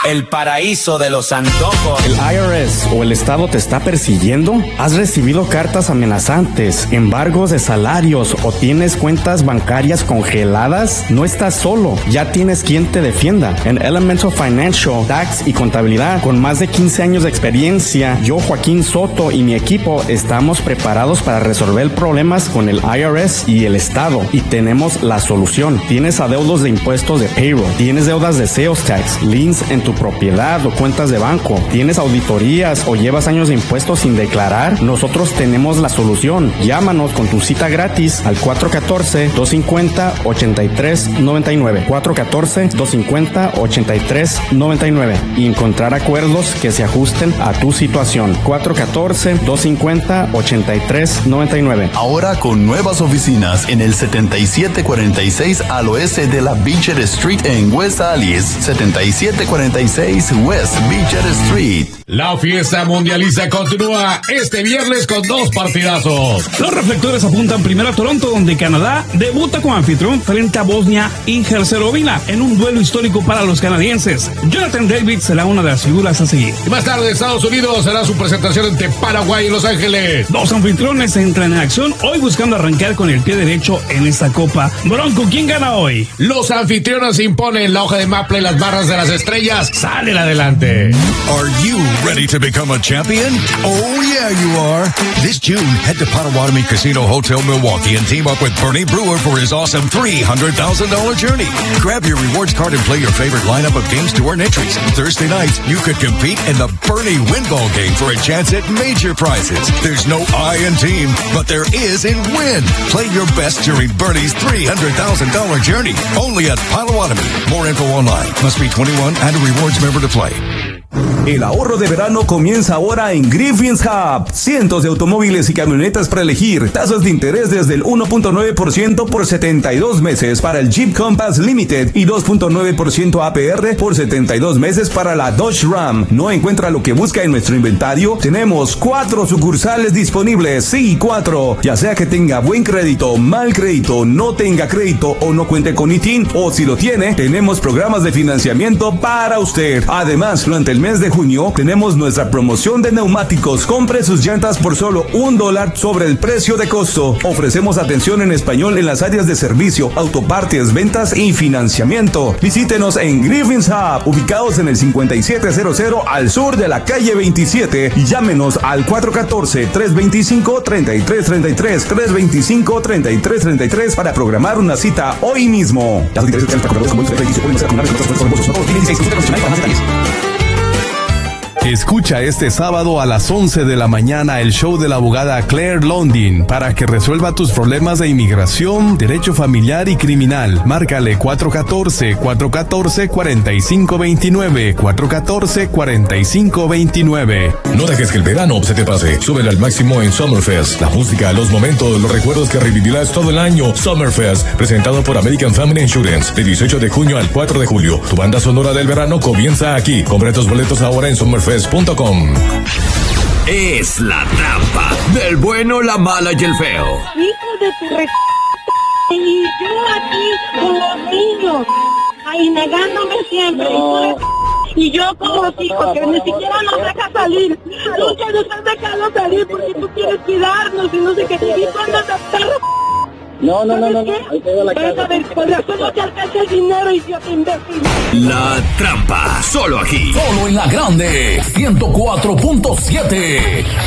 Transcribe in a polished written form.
el paraíso de los antojos. ¿El IRS o el Estado te está persiguiendo? ¿Has recibido cartas amenazantes, embargos de salarios o tienes cuentas bancarias congeladas? No estás solo, ya tienes quien te defienda. En Elemental Financial, Tax y Contabilidad, con más de 15 años de experiencia, yo, Joaquín Soto, y mi equipo estamos preparados para resolver problemas con el IRS y el Estado, y tenemos la solución. ¿Tienes adeudos de impuestos de payroll? ¿Tienes deudas de sales tax, liens en tu propiedad o cuentas de banco? ¿Tienes auditorías o llevas años de impuestos sin declarar? Nosotros tenemos la solución. Llámanos con tu cita gratis al 414-250-8399. 414-250-8399 y encontrar acuerdos que se ajusten a tu situación. 414-250-8399. Ahora con nuevas oficinas en el 7746 al oeste de la Beecher Street en West Allis. 7746 West Beecher Street. La fiesta mundialista continúa este viernes con 2 partidazos. Los reflectores apuntan primero a Toronto, donde Canadá debuta como anfitrión frente a Bosnia y Herzegovina en un duelo histórico para los canadienses. Jonathan David será una de las figuras a seguir. Y más tarde, Estados Unidos hará su presentación ante Paraguay y Los Ángeles. Los anfitriones entran en acción hoy buscando arrancar con el pie derecho en esta copa. Bronco, ¿quién gana hoy? Los anfitriones imponen la hoja de maple y las barras de las estrellas. Salen adelante. Are you ready to become a champion? Oh yeah, you are. This June, head to Potawatomi Casino Hotel Milwaukee and team up with Bernie Brewer for his awesome $300,000 journey. Grab your rewards card and play your favorite lineup of games to earn entries. Thursday nights, you could compete in the Bernie Winball game for a chance at major prizes. There's no I in team, but there is in win. Play your best during Bernie's $300,000 journey. Only at Potawatomi. More info online. Must be 21 and a rewards member to play. El ahorro de verano comienza ahora en Griffin's Hub. Cientos de automóviles y camionetas para elegir. Tasas de interés desde el 1.9% por 72 meses para el Jeep Compass Limited y 2.9% APR por 72 meses para la Dodge Ram. ¿No encuentra lo que busca en nuestro inventario? Tenemos 4 sucursales disponibles. Sí, 4. Ya sea que tenga buen crédito, mal crédito, no tenga crédito o no cuente con ITIN, o si lo tiene, tenemos programas de financiamiento para usted. Además, durante el mes de junio tenemos nuestra promoción de neumáticos. Compre sus llantas por solo $1 sobre el precio de costo. Ofrecemos atención en español en las áreas de servicio, autopartes, ventas y financiamiento. Visítenos en Griffin's Hub, ubicados en el 5700 al sur de la calle 27, y llámenos al 414-325-3333, 325-3333 para programar una cita hoy mismo. Las intereses de nuestra como pueden ser acumuladas en otros reembolsos. No tiene 16 para más detalles. Escucha este sábado a las 11 de la mañana el show de la abogada Claire Londin para que resuelva tus problemas de inmigración, derecho familiar y criminal. Márcale 414-414-4529, 414-4529. No dejes que el verano se te pase. Súbele al máximo en Summerfest. La música, los momentos, los recuerdos que revivirás todo el año. Summerfest, presentado por American Family Insurance, de 18 de junio al 4 de julio. Tu banda sonora del verano comienza aquí. Compra tus boletos ahora en Summerfest.com. Es la trampa del bueno, la mala y el feo. Hijo de tu y yo aquí con los niños, ahí negándome siempre. No. Y yo con los hijos que ni siquiera nos deja salir. Nunca nos has dejado salir porque tú quieres cuidarnos y no sé qué. Y cuando te perro. No. Ahí te doy la casa. A ver, por razón no te alcanza el dinero, idiota imbécil. La trampa, solo aquí. Solo en la grande, 104.7.